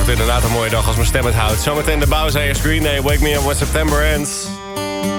het inderdaad een mooie dag als mijn stem het houdt. Zometeen de Bowser Green Day, Wake Me Up When September Ends.